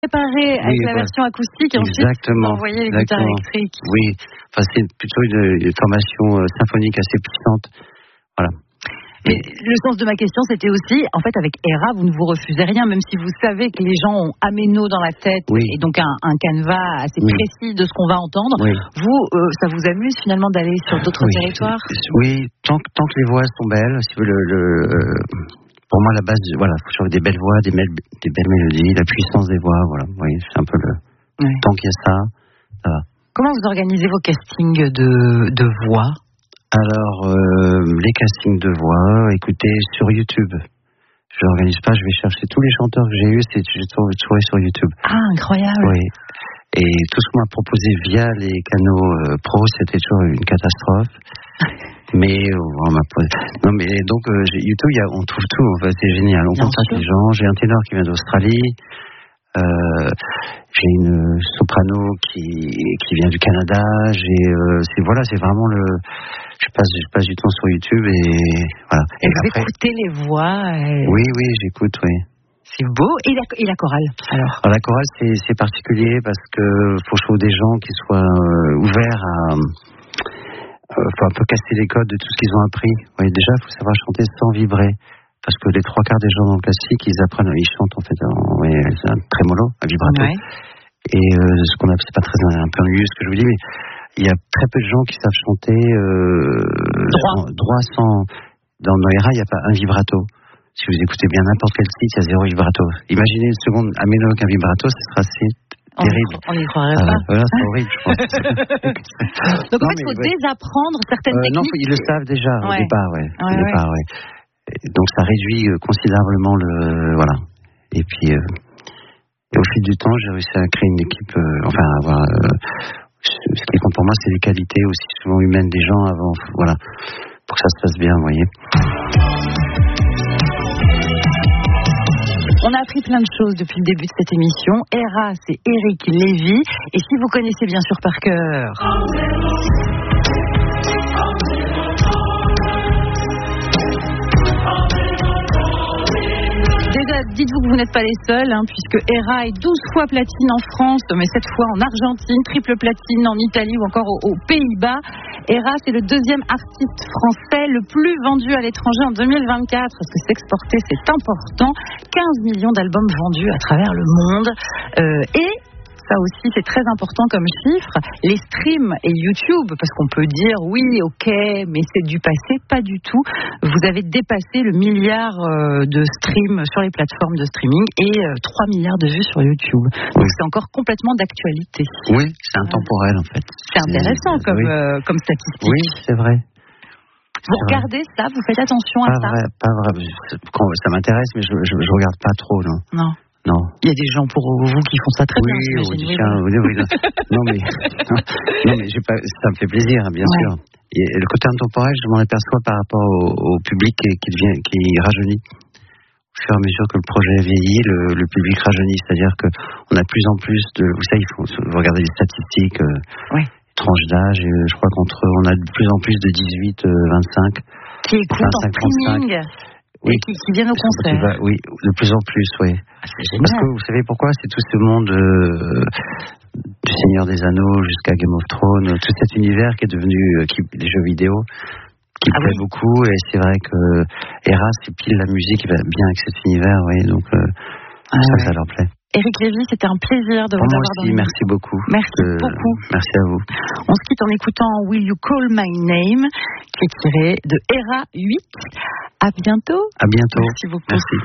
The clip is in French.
préparé avec la version acoustique et ensuite envoyer les guitares électriques. Oui, enfin, c'est plutôt une formation symphonique assez puissante. Voilà. Et le sens de ma question, c'était aussi, en fait, avec Hera, vous ne vous refusez rien, même si vous savez que les gens ont Améno dans la tête et donc un canevas assez précis de ce qu'on va entendre. Vous, ça vous amuse finalement d'aller sur d'autres territoires? Oui, tant que les voix sont belles, si vous pour moi, la base, voilà, faut trouver des belles voix, des belles mélodies, la puissance des voix, voilà. Vous voyez, c'est un peu tant qu'il y a ça va. Comment vous organisez vos castings de voix? Alors, les castings de voix, écoutez, sur YouTube. Je n'organise pas, je vais chercher tous les chanteurs que j'ai eus, j'ai trouvé sur YouTube. Ah, incroyable. Oui. Et tout ce qu'on m'a proposé via les canaux pro, c'était toujours une catastrophe. Mais on m'a posé... Non, mais donc, YouTube, on trouve tout, en fait, c'est génial. On contacte les gens. J'ai un ténor qui vient d'Australie. J'ai une soprano qui vient du Canada. C'est vraiment je passe du temps sur YouTube et voilà. Et vous écoutez les voix Oui, j'écoute, oui. C'est beau. Et la chorale, alors la chorale, c'est particulier parce que faut que je trouve des gens qui soient ouverts à... faut un peu casser les codes de tout ce qu'ils ont appris. Oui, déjà, il faut savoir chanter sans vibrer. Parce que les 3/4 des gens dans le classique, ils chantent en fait c'est un trémolo, un vibrato. Ouais. Et ce qu'on appelle, c'est pas très un peu ennuyeux ce que je vous dis, mais il y a très peu de gens qui savent chanter droit sans... Dans Hera, il n'y a pas un vibrato. Si vous écoutez bien n'importe quel titre, il y a 0 vibrato. Imaginez une seconde Améno avec un vibrato, ce sera assez terrible. On n'y croirait pas. Voilà, c'est horrible, je pense. Donc en fait, il faut désapprendre certaines techniques. Non, ils le savent déjà au départ, Donc ça réduit considérablement voilà. Et puis au fil du temps, j'ai réussi à créer une équipe, avoir ce qui compte pour moi, c'est les qualités aussi souvent humaines des gens avant, voilà, pour que ça se passe bien, vous voyez. On a appris plein de choses depuis le début de cette émission. Hera, c'est Eric Lévy. Et si vous connaissez bien sûr par cœur... Déjà, dites-vous que vous n'êtes pas les seuls, puisque Hera est 12 fois platine en France, mais 7 fois en Argentine, triple platine en Italie ou encore aux Pays-Bas. Hera, c'est le 2e artiste français le plus vendu à l'étranger en 2024, parce que s'exporter, c'est important. 15 millions d'albums vendus à travers le monde. Et ça aussi, c'est très important comme chiffre. Les streams et YouTube, parce qu'on peut dire oui, ok, mais c'est du passé, pas du tout. Vous avez dépassé le milliard de streams sur les plateformes de streaming et 3 milliards de vues sur YouTube. Donc c'est encore complètement d'actualité. Oui, c'est intemporel en fait. C'est intéressant comme statistique. Oui, c'est vrai. Vous regardez ça, vous faites attention à ça? Pas vrai. Ça m'intéresse, mais je regarde pas trop, non. Non. Il y a des gens pour vous qui font ça très bien. Oui. Non, mais ça me fait plaisir, bien sûr. Et le côté intemporel, je m'en aperçois par rapport au public qui rajeunit. Au fur et à mesure que le projet vieillit, le public rajeunit. C'est-à-dire qu'on a de plus en plus de... Vous savez, il faut regarder les statistiques, tranches d'âge, et je crois qu'on a de plus en plus de 18-25. Qui écoutent en streaming. Oui, qui viennent au concert. Oui, de plus en plus, oui. Parce que vous savez pourquoi? C'est tout ce monde du Seigneur des Anneaux jusqu'à Game of Thrones, tout cet univers qui est devenu les jeux vidéo, qui plaît beaucoup. Et c'est vrai que Hera, c'est pile la musique qui va bien avec cet univers, oui. Donc ça leur plaît. Eric Lévy, c'était un plaisir de vous avoir dans le... Merci beaucoup. Merci beaucoup. Merci à vous. On se quitte en écoutant Will You Call My Name, qui est tiré de Hera 8. À bientôt. À bientôt. Merci beaucoup. Merci.